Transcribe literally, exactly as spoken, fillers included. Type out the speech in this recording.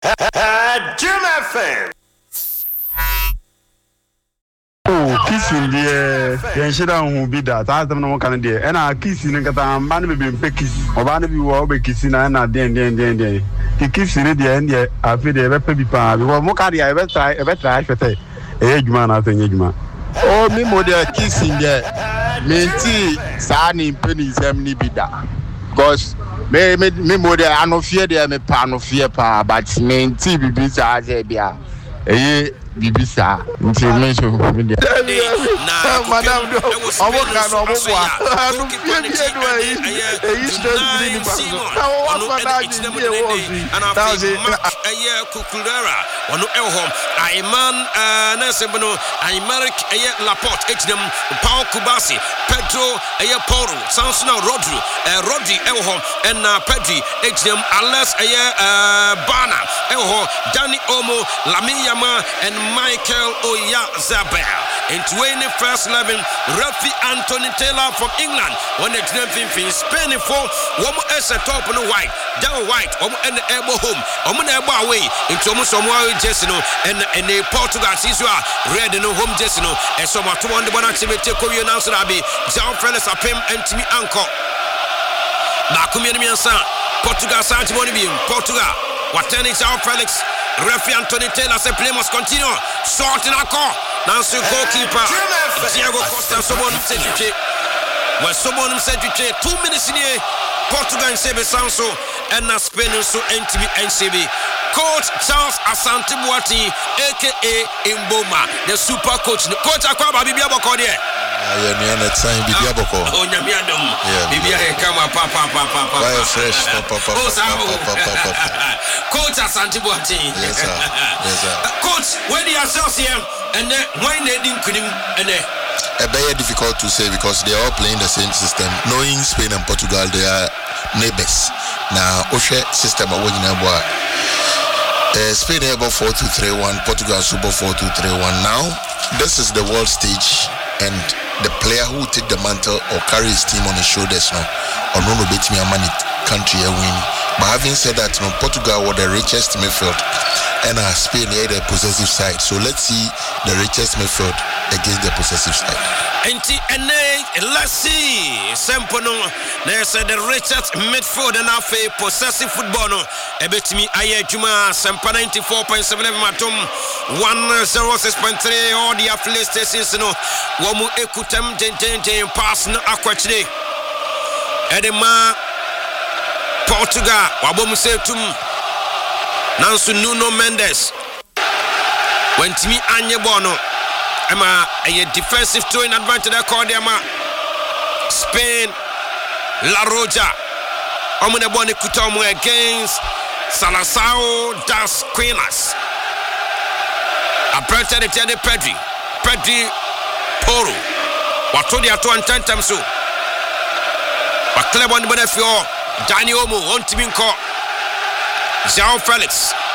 Jim F M. Oh, kissing dear, then she don't be that. I don't know kind dear. And I kissing and got a man be kiss. Or one of you will be kissing and I then then then then. The kissing at the end, I feel the baby pan. Well, Mokari, I better try, I better try for the age man, I think, man. Oh, me more there kissing there. Me tea, Sani pennies, emni be that. Because me me me more there, I no fear there, me pan no fear pa, but me tea be busy as a beer. Eh, Bibisa, until mention media. Madam, I work on a mobile. I don't feel the way. He used to be in the bathroom. Now, what Madam is here was it? A year Kukulera, one of home. I man, Nasabano, I Marek, a year Laporte, H M, Paul Kubasi, Pedro, a year Poro, Sansona Rodri, Rodri, Elhom, and Pedri, H M, Alas, a year Bana, Elho, Danny Omo, Lamiyama, and Michael Oyarzabal. In twenty-first eleven, Rafi Anthony Taylor from England. One of the in Spain for one as a top on the white, down white, and the elbow home, on the elbow away into almost some way Jessino and and the Portugal Sisua, red and home Jessino, and some are two on the one activity Korean answer. Abi, John Felix Apem and Timmy Anko. Nakumi and San, Portugal Santi Bonibium, Portugal. What ten is John Felix? Referee Anthony Taylor said play must continue. Short in a car. Now so goalkeeper Diego Costa someone said you check. Well someone said you check. Two minutes in here. Portugal and Sebe Sanso and now Spain so N T V N C B. Coach Charles Asante Boati, aka Imboma, the super coach. Coach Akwaba Bibia Boko there. Yeah, me and the time Bibia Boko. Oh, Nyamia dom. Bibia come up, papa, papa, papa. Fire fresh, papa, papa, papa. Coach Asante Boati. Yes, sir. Yes, sir. Coach, where do you associate and then why they didn't couldn't and then. A very difficult to say because they are all playing the same system. Knowing Spain and Portugal, they are neighbors. Now, Oshe system are winning about. Uh, Spain about four two three one, Portugal super four two three one. Now, this is the world stage, and the player who will take the mantle or carry his team on his shoulders now, or no, no, beat me a man country a win. But having said that, you know, Portugal were the richest midfield, and uh, Spain had a possessive side. So let's see the richest midfield against the possessive side. And let's see. Sempono, there's the richest midfield and half a possessive football. A bit me, I Juma, Sempa ninety-four point seven Matum, one oh six point three, all the affiliate stations. No, Wamu Ekutem, Jen, pass no aquachide. Edema, Portugal, Wabomu Setum, Nansu Nuno Mendes. When Timmy Anya Bono. Emma, a defensive throwing advantage that called them Spain, La Roja, Omuna Boni Kutomo against Salasao das Quinas. A printed it at the Pedri, Pedri Poro. What told you to one time so? But Cleber on the Benefio, Danny Omo, on Timinko, Jean Felix.